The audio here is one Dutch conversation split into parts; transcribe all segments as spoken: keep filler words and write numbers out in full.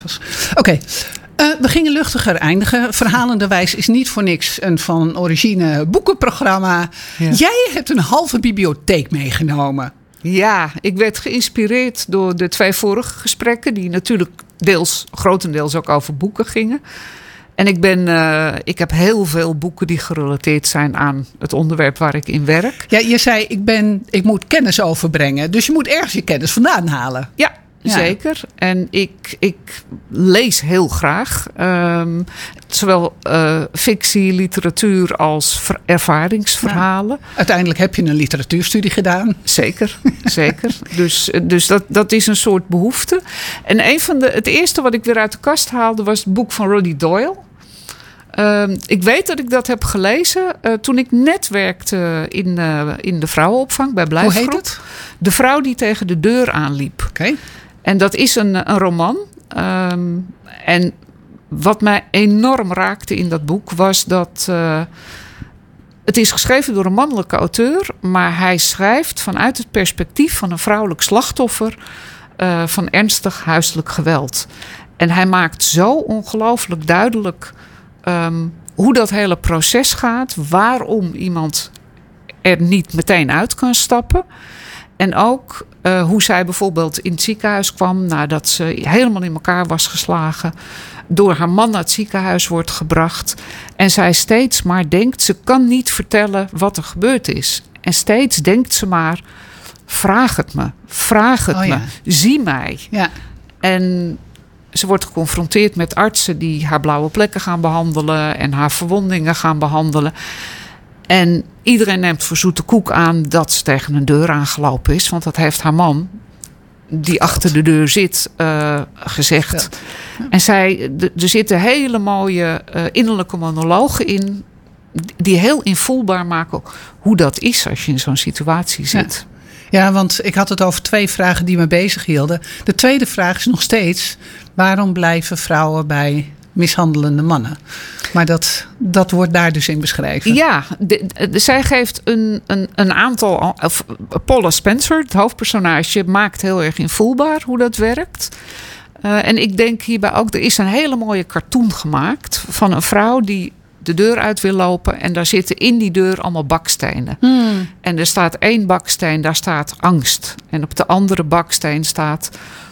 Oké, okay. uh, we gingen luchtiger eindigen. Verhalenderwijs is niet voor niks een van origine boekenprogramma. Ja. Jij hebt een halve bibliotheek meegenomen. Ja, ik werd geïnspireerd door de twee vorige gesprekken, die natuurlijk deels, grotendeels ook over boeken gingen. En ik, ben, uh, ik heb heel veel boeken die gerelateerd zijn aan het onderwerp waar ik in werk. Ja, je zei, ik, ben, ik moet kennis overbrengen. Dus je moet ergens je kennis vandaan halen. Ja. Ja. Zeker. En ik, ik lees heel graag. Um, zowel uh, fictie, literatuur als ver- ervaringsverhalen. Ja. Uiteindelijk heb je een literatuurstudie gedaan. Zeker, zeker. Dus, dus dat, dat is een soort behoefte. En een van de, het eerste wat ik weer uit de kast haalde was het boek van Roddy Doyle. Uh, ik weet dat ik dat heb gelezen uh, toen ik net werkte in, uh, in de vrouwenopvang bij Blijfgroep. Hoe heet het? De vrouw die tegen de deur aanliep. Oké. Okay. En dat is een, een roman. Um, en wat mij enorm raakte in dat boek was dat Uh, het is geschreven door een mannelijke auteur, maar hij schrijft vanuit het perspectief van een vrouwelijk slachtoffer uh, van ernstig huiselijk geweld. En hij maakt zo ongelooflijk duidelijk um, hoe dat hele proces gaat, waarom iemand er niet meteen uit kan stappen. En ook uh, hoe zij bijvoorbeeld in het ziekenhuis kwam nadat ze helemaal in elkaar was geslagen. Door haar man naar het ziekenhuis wordt gebracht. En zij steeds maar denkt, ze kan niet vertellen wat er gebeurd is. En steeds denkt ze maar, vraag het me, vraag het oh, ja. me, zie mij. Ja. En ze wordt geconfronteerd met artsen die haar blauwe plekken gaan behandelen en haar verwondingen gaan behandelen. En iedereen neemt voor zoete koek aan dat ze tegen een deur aangelopen is. Want dat heeft haar man, die achter de deur zit, uh, gezegd. Ja. Ja. En zij, d- er zitten hele mooie uh, innerlijke monologen in, die heel invoelbaar maken hoe dat is als je in zo'n situatie zit. Ja. Ja, want ik had het over twee vragen die me bezig hielden. De tweede vraag is nog steeds, waarom blijven vrouwen bij mishandelende mannen? Maar dat, dat wordt daar dus in beschreven. Ja, de, de, zij geeft een, een, een aantal. Of, Paula Spencer, het hoofdpersonage, maakt heel erg invoelbaar hoe dat werkt. Uh, en ik denk hierbij ook, er is een hele mooie cartoon gemaakt van een vrouw die de deur uit wil lopen. En daar zitten in die deur allemaal bakstenen. Hmm. En er staat één baksteen, daar staat angst. En op de andere baksteen staat,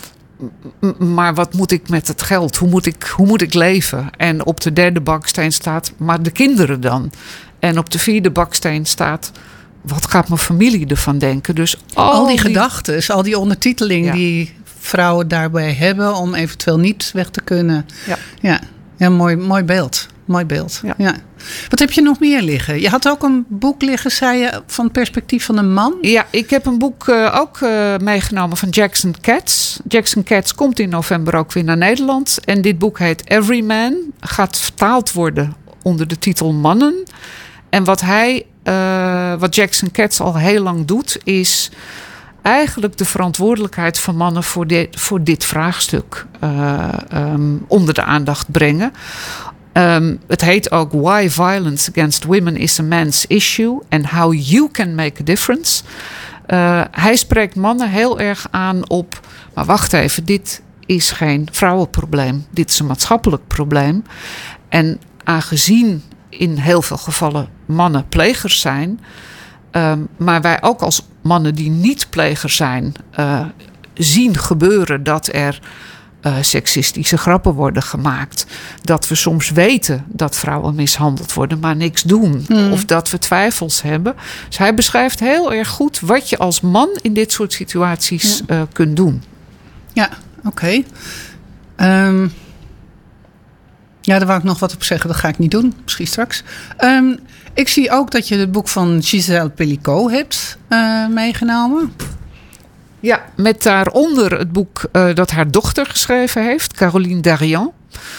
maar wat moet ik met het geld? Hoe moet ik, hoe moet ik leven? En op de derde baksteen staat, maar de kinderen dan? En op de vierde baksteen staat, wat gaat mijn familie ervan denken? Dus al, al die, die gedachten, al die ondertiteling ja. die vrouwen daarbij hebben om eventueel niet weg te kunnen. Ja, ja. ja mooi, mooi beeld. Mooi beeld. Ja. Ja. Wat heb je nog meer liggen? Je had ook een boek liggen, zei je, van het perspectief van een man. Ja, ik heb een boek uh, ook uh, meegenomen van Jackson Katz. Jackson Katz komt in november ook weer naar Nederland. En dit boek heet Everyman. Gaat vertaald worden onder de titel Mannen. En wat hij, uh, wat Jackson Katz al heel lang doet, is eigenlijk de verantwoordelijkheid van mannen voor dit, voor dit vraagstuk uh, um, onder de aandacht brengen. Um, het heet ook Why Violence Against Women is a Man's Issue and How You Can Make a Difference. Uh, hij spreekt mannen heel erg aan op, maar wacht even, dit is geen vrouwenprobleem. Dit is een maatschappelijk probleem. En aangezien in heel veel gevallen mannen plegers zijn, um, maar wij ook als mannen die niet pleger zijn, uh, zien gebeuren dat er Uh, seksistische grappen worden gemaakt. Dat we soms weten dat vrouwen mishandeld worden, maar niks doen. Mm. Of dat we twijfels hebben. Dus hij beschrijft heel erg goed wat je als man in dit soort situaties ja. uh, kunt doen. Ja, oké. Okay. Um, ja, daar wou ik nog wat op zeggen. Dat ga ik niet doen. Misschien straks. Um, ik zie ook dat je het boek van Gisèle Pellicot hebt uh, meegenomen. Ja, met daaronder het boek uh, dat haar dochter geschreven heeft, Caroline Darian.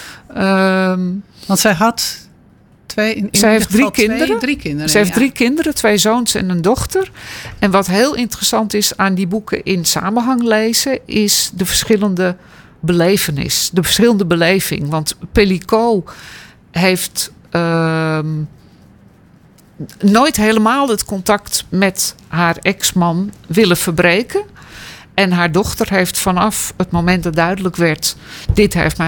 Um, Want zij had twee, in, in zij heeft drie twee, kinderen. drie kinderen. Zij heeft ja. drie kinderen, twee zoons en een dochter. En wat heel interessant is aan die boeken in samenhang lezen, is de verschillende belevenis, de verschillende beleving. Want Pellicot heeft Uh, nooit helemaal het contact met haar ex-man willen verbreken. En haar dochter heeft vanaf het moment dat duidelijk werd, dit heeft mij